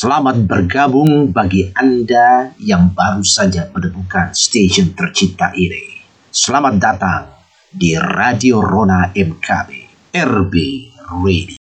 Selamat bergabung bagi Anda yang baru saja menemukan stasiun tercinta ini. Selamat datang di Radio Rona MKB, RB Radio.